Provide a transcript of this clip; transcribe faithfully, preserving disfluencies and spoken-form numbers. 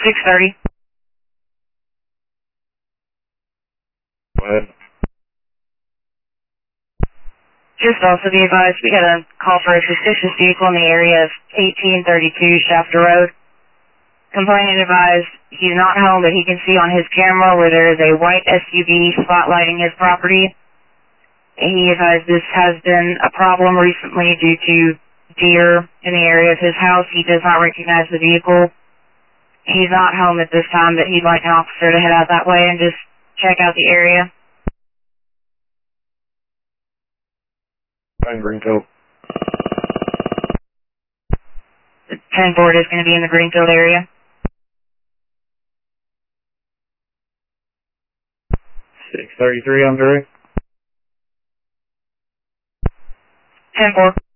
six thirty. Go ahead. Just also be advised, we got a call for a suspicious vehicle in the area of eighteen thirty-two Shafter Road. Complainant advised he's not home, but he can see on his camera where there is a white S U V spotlighting his property. He advised this has been a problem recently due to deer in the area of his house. He does not recognize the vehicle. He's not home at this time, but he'd like an officer to head out that way and just check out the area. Fine, Greenfield. The ten board is going to be in the Greenfield area. six thirty-three on direct. ten four.